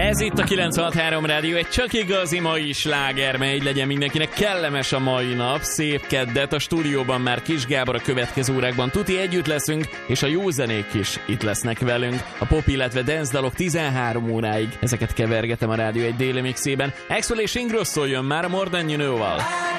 Ez itt a 96.3 Rádió, egy csak igazi mai sláger, mely így legyen mindenkinek kellemes a mai nap, szép keddet. A stúdióban már Kis Gábor, a következő órákban tuti együtt leszünk, és a jó zenék is itt lesznek velünk. A pop, illetve dance dalok 13 óráig, ezeket kevergetem a Rádió egy déli mixében. Axwell és Ingrosso jön már a More Than You Know-val.